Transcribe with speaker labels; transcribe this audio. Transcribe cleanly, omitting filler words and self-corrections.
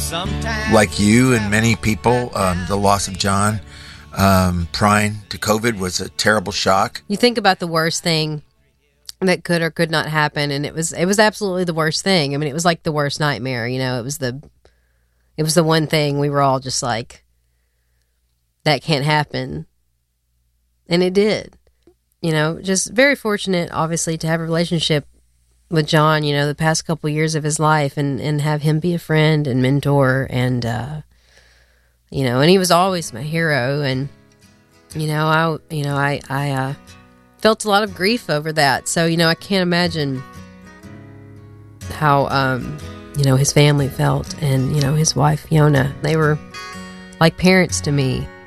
Speaker 1: like you and many people, the loss of John Prine to COVID was a terrible shock.
Speaker 2: You think about the worst thing that could or could not happen, and it was absolutely the worst thing. I mean, it was like the worst nightmare. You know, it was the one thing we were all just like, that can't happen, and it did. You know, just very fortunate, obviously, to have a relationship with John, you know, the past couple years of his life, and have him be a friend and mentor, and you know, and he was always my hero. And I felt a lot of grief over that. So, you know, I can't imagine how his family felt, and his wife Fiona. They were like parents to me.